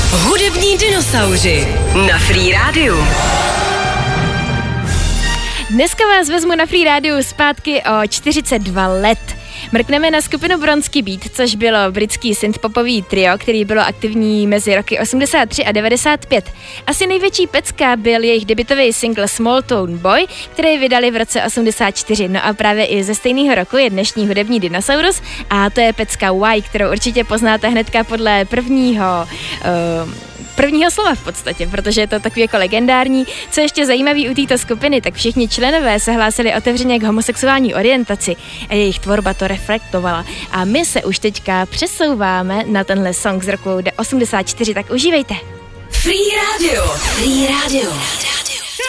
Hudební dinosauři na Free Radio. Dneska vás vezmu na Free Radio zpátky o 42 let. Mrkneme na skupinu Bronský Beat, což bylo britský synthpopový trio, který bylo aktivní mezi roky 83 a 95. Asi největší pecka byl jejich debutový single Small Town Boy, který vydali v roce 84. No a právě i ze stejného roku je dnešní hudební dinosaurus a to je pecka Why, kterou určitě poznáte hnedka podle prvního slova v podstatě, protože je to takový jako legendární. Co ještě zajímavý u této skupiny, tak všichni členové se hlásili otevřeně k homosexuální orientaci a jejich tvorba to reflektovala. A my se už teďka přesouváme na tenhle song z roku 84, tak užívejte. Free Radio. Free Radio.